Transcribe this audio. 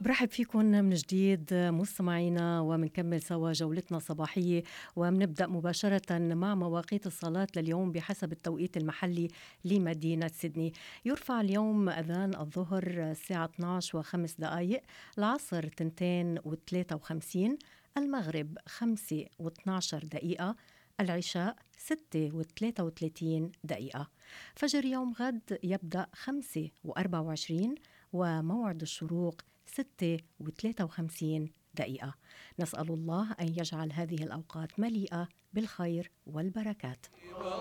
برحب فيكم من جديد مستمعينا، ومنكمل سوا جولتنا الصباحية، ومنبدأ مباشرة مع مواقيت الصلاة لليوم بحسب التوقيت المحلي لمدينة سيدني. يرفع اليوم أذان الظهر الساعة 12:05، العصر 2:53، المغرب 5:12، العشاء 6:33. فجر يوم غد يبدأ 5:24، وموعد الشروق 6:53. نسأل الله أن يجعل هذه الأوقات مليئة بالخير والبركات.